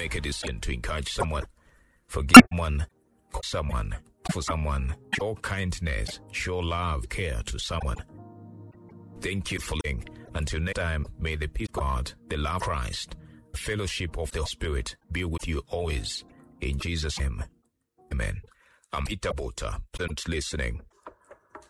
make a decision to encourage someone, forgive someone, for someone, show kindness, show love, care to someone. Thank you for listening. Until next time, may the peace of God, the love of Christ, fellowship of the Spirit be with you always. In Jesus' name, amen. I'm Peter Bota. Pleasant listening.